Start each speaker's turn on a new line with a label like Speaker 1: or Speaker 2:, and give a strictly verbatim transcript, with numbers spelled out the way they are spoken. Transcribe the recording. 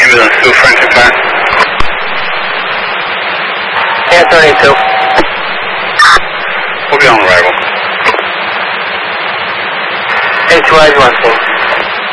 Speaker 1: ambulance to French Empire.
Speaker 2: Answer eight two.
Speaker 1: We'll be on arrival.
Speaker 2: eight two, I have you on scene.